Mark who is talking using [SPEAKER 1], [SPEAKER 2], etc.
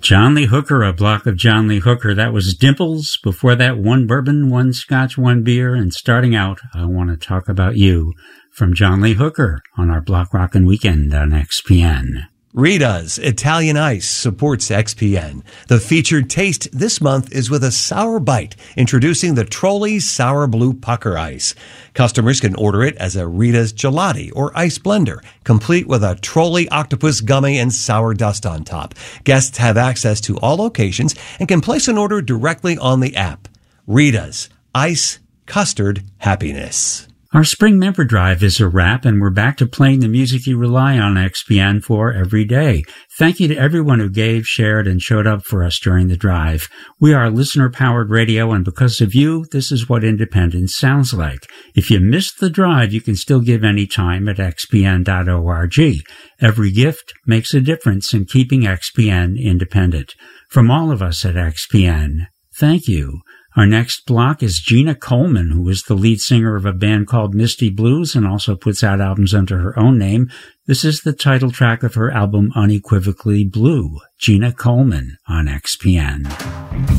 [SPEAKER 1] John Lee Hooker, a block of John Lee Hooker. That was Dimples. Before that, one bourbon, one scotch, one beer. And starting out, I Want to Talk About You from John Lee Hooker on our Block Rockin' Weekend on XPN.
[SPEAKER 2] Rita's Italian Ice supports XPN. The featured taste this month is with a sour bite, introducing the Trolli Sour Blue Pucker Ice. Customers can order it as a Rita's Gelati or ice blender, complete with a Trolli octopus gummy and sour dust on top. Guests have access to all locations and can place an order directly on the app. Rita's Ice Custard Happiness.
[SPEAKER 1] Our spring member drive is a wrap, and we're back to playing the music you rely on XPN for every day. Thank you to everyone who gave, shared, and showed up for us during the drive. We are listener-powered radio, and because of you, this is what independence sounds like. If you missed the drive, you can still give any time at xpn.org. Every gift makes a difference in keeping XPN independent. From all of us at XPN, thank you. Our next block is Gina Coleman, who is the lead singer of a band called Misty Blues and also puts out albums under her own name. This is the title track of her album Unequivocally Blue. Gina Coleman on XPN.